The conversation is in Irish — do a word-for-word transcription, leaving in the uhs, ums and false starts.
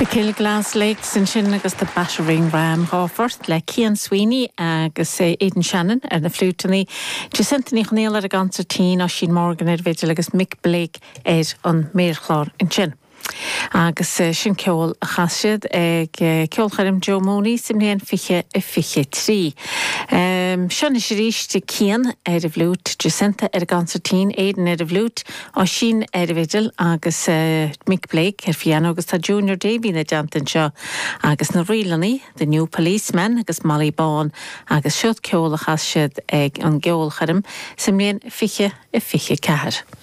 The Kilglass Lakes in sin agus the Battering Ram Hawford le Cian Sweeney agus uh, Aidan Shannon ar na flútaní. Jacinta ní chnéal ar a gansa tí á sin Morgan ar vigil agus Mick Blake ar an méarchlár in sin. Agus uh, sin ceol a chasiad ag uh, ceolcharim Joe Mooney simléan fiche a fiche trí. Um, Sin is ríiste Cian ar a bhlút, Jacinta ar a gansatín, Aidan ar a bhlút, á sin ar a vigil agus uh, Mick Blake ar fian agus tá Junior Davy na jantan seo agus na rilaní, the new policeman agus Molly Bawn agus siod ceol a chasiad ag an ceolcharim simléan fiche a fiche cehar.